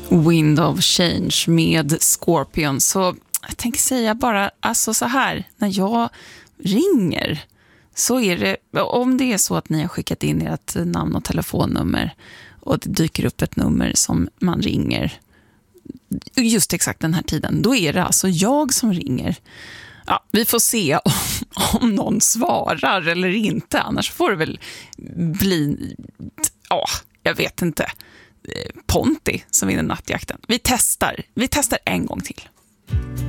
Wind of Change med Scorpion. Så jag tänker säga bara alltså så här, när jag ringer så är det, om det är så att ni har skickat in ert namn och telefonnummer och det dyker upp ett nummer som man ringer just exakt den här tiden, då är det alltså jag som ringer. Ja, vi får se om någon svarar eller inte, annars får det väl bli, jag vet inte, Ponti som vinner nattjakten. Vi testar en gång till.